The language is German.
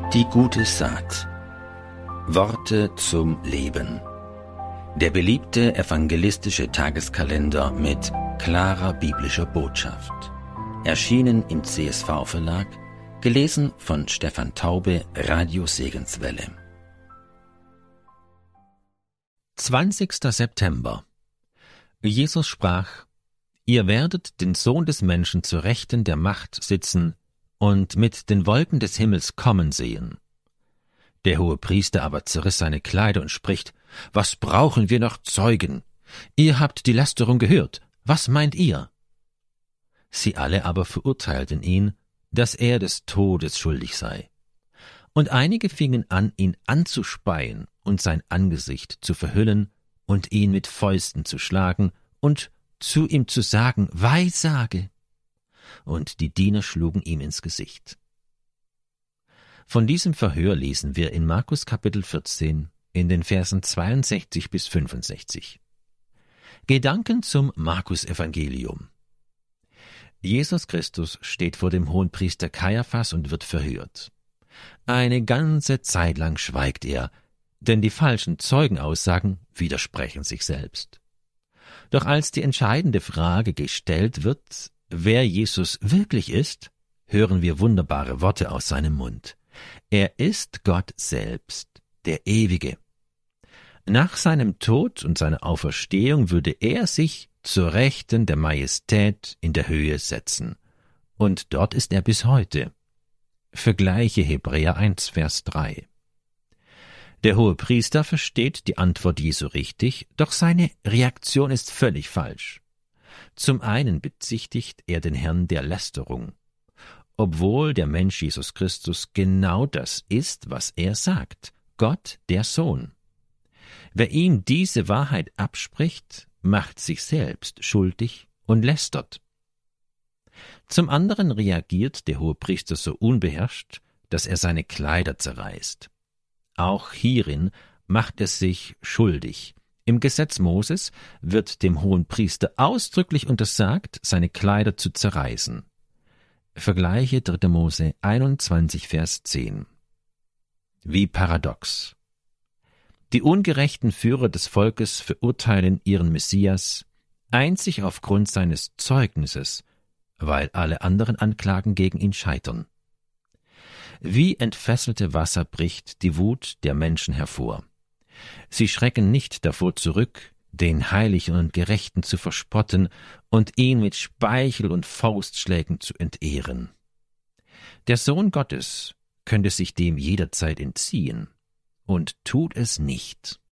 Die gute Saat. Worte zum Leben. Der beliebte evangelistische Tageskalender mit klarer biblischer Botschaft. Erschienen im CSV-Verlag, gelesen von Stefan Taube, Radio Segenswelle. 20. September. Jesus sprach: Ihr werdet den Sohn des Menschen zur Rechten der Macht sitzen und mit den Wolken des Himmels kommen sehen. Der Hohepriester aber zerriss seine Kleider und spricht: Was brauchen wir noch Zeugen? Ihr habt die Lästerung gehört. Was meint ihr? Sie alle aber verurteilten ihn, dass er des Todes schuldig sei. Und einige fingen an, ihn anzuspeien und sein Angesicht zu verhüllen und ihn mit Fäusten zu schlagen und zu ihm zu sagen: Weissage! Und die Diener schlugen ihm ins Gesicht. Von diesem Verhör lesen wir in Markus Kapitel 14 in den Versen 62 bis 65. Gedanken zum Markus-Evangelium. Jesus Christus steht vor dem Hohenpriester Kaiaphas und wird verhört. Eine ganze Zeit lang schweigt er, denn die falschen Zeugenaussagen widersprechen sich selbst. Doch als die entscheidende Frage gestellt wird, wer Jesus wirklich ist, hören wir wunderbare Worte aus seinem Mund. Er ist Gott selbst, der Ewige. Nach seinem Tod und seiner Auferstehung würde er sich zur Rechten der Majestät in der Höhe setzen. Und dort ist er bis heute. Vergleiche Hebräer 1, Vers 3. Der Hohepriester versteht die Antwort Jesu richtig, doch seine Reaktion ist völlig falsch. Zum einen bezichtigt er den Herrn der Lästerung, obwohl der Mensch Jesus Christus genau das ist, was er sagt: Gott, der Sohn. Wer ihm diese Wahrheit abspricht, macht sich selbst schuldig und lästert. Zum anderen reagiert der Hohepriester so unbeherrscht, dass er seine Kleider zerreißt. Auch hierin macht er sich schuldig. Im Gesetz Moses wird dem Hohenpriester ausdrücklich untersagt, seine Kleider zu zerreißen. Vergleiche 3. Mose 21, Vers 10. Wie paradox. Die ungerechten Führer des Volkes verurteilen ihren Messias einzig aufgrund seines Zeugnisses, weil alle anderen Anklagen gegen ihn scheitern. Wie entfesselte Wasser bricht die Wut der Menschen hervor. Sie schrecken nicht davor zurück, den Heiligen und Gerechten zu verspotten und ihn mit Speichel und Faustschlägen zu entehren. Der Sohn Gottes könnte sich dem jederzeit entziehen und tut es nicht.